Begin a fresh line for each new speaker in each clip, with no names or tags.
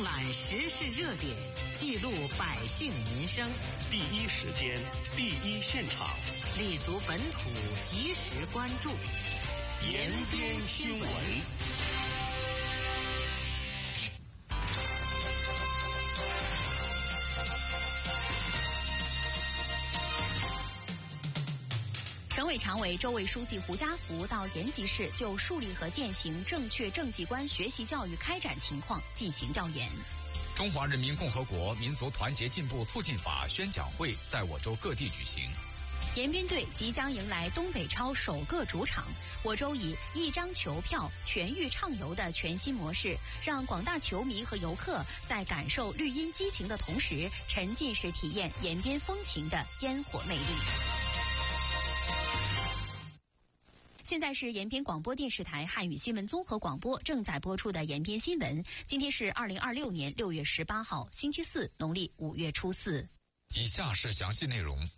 览时事热点，记录百姓民生，
第一时间，第一现场，
立足本土，及时关注，
延边新闻。
省委常委、州委书记胡家福到延吉市就树立和践行正确政绩观学习教育开展情况进行调研。
中华人民共和国民族团结进步促进法宣讲会在我州各地举行。
延边队即将迎来东北超首个主场，我州以一张球票全域畅游的全新模式，让广大球迷和游客在感受绿荫激情的同时，沉浸式体验延边风情的烟火魅力。现在是延边广播电视台汉语新闻综合广播正在播出的延边新闻。今天是2026年6月18号，星期四，农历5月初4。
以下是详细内容。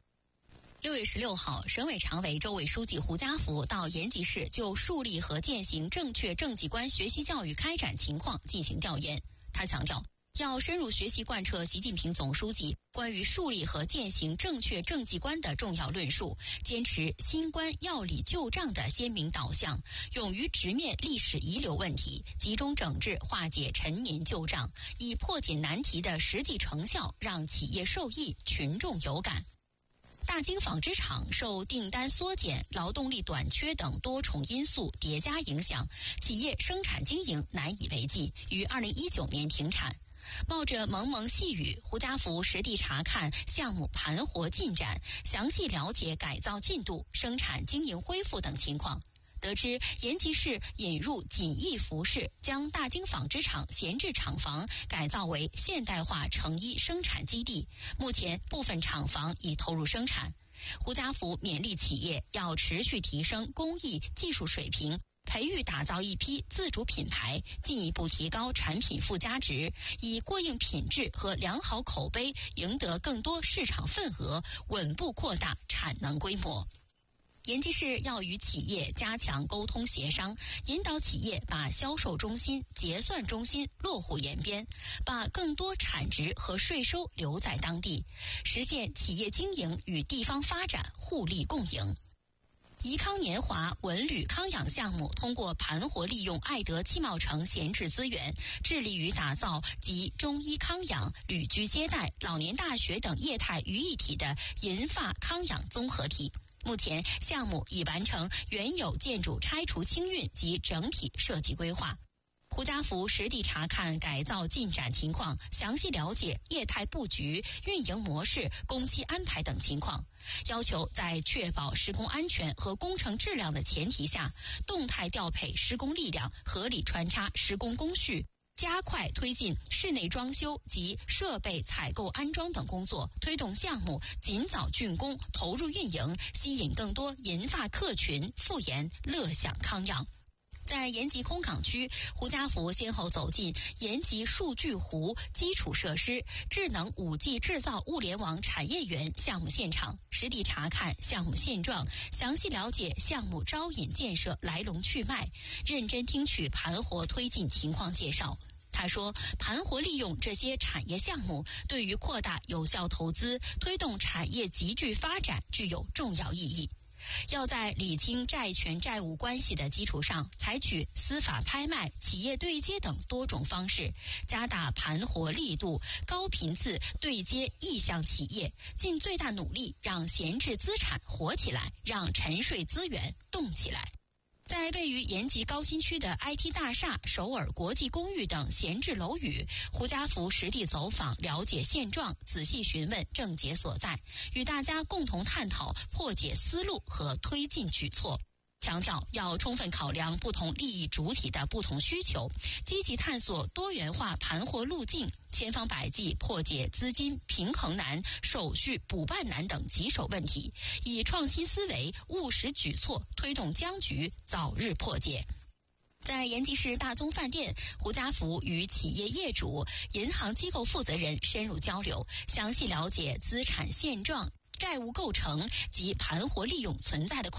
6月16号，省委常委、州委书记胡家福到延吉市就树立和践行正确政绩观学习教育开展情况进行调研。他强调，要深入学习贯彻习近平总书记关于树立和践行正确政绩观的重要论述，坚持新观要理旧账的鲜明导向，勇于直面历史遗留问题，集中整治化解陈年旧账，以破解难题的实际成效让企业受益，群众有感。大京纺织厂受订单缩减、劳动力短缺等多重因素叠加影响，企业生产经营难以为继，于2019年停产。冒着蒙蒙细雨，胡家福实地查看项目盘活进展，详细了解改造进度、生产经营恢复等情况。得知延吉市引入锦艺服饰，将大京纺织厂闲置厂房改造为现代化成衣生产基地，目前部分厂房已投入生产。胡家福勉励企业要持续提升工艺技术水平，培育打造一批自主品牌，进一步提高产品附加值，以过硬品质和良好口碑赢得更多市场份额，稳步扩大产能规模。延吉市要与企业加强沟通协商，引导企业把销售中心、结算中心落户延边，把更多产值和税收留在当地，实现企业经营与地方发展互利共赢。怡康年华文旅康养项目通过盘活利用爱德汽贸城闲置资源，致力于打造集中医康养、旅居接待、老年大学等业态于一体的银发康养综合体。目前项目已完成原有建筑拆除清运及整体设计规划。胡家福实地查看改造进展情况，详细了解业态布局、运营模式、工期安排等情况，要求在确保施工安全和工程质量的前提下，动态调配施工力量，合理穿插施工工序，加快推进室内装修及设备采购安装等工作，推动项目尽早竣工投入运营，吸引更多银发客群复延乐享康养。在延吉空港区，胡家福先后走进延吉数据湖基础设施智能5G 制造物联网产业园项目现场，实地查看项目现状，详细了解项目招引建设来龙去脉，认真听取盘活推进情况介绍。他说，盘活利用这些产业项目，对于扩大有效投资、推动产业集聚发展具有重要意义。要在理清债权债务关系的基础上，采取司法拍卖、企业对接等多种方式，加大盘活力度，高频次对接意向企业，尽最大努力让闲置资产活起来，让沉睡资源动起来。在位于延吉高新区的 IT 大厦、首尔国际公寓等闲置楼宇，胡家福实地走访，了解现状，仔细询问症结所在，与大家共同探讨破解思路和推进举措。强调要充分考量不同利益主体的不同需求，积极探索多元化盘活路径，千方百计破解资金平衡难、手续补办难等棘手问题，以创新思维、务实举措推动僵局早日破解。在延吉市大宗饭店，胡家福与企业业主、银行机构负责人深入交流，详细了解资产现状、债务构成及盘活利用存在的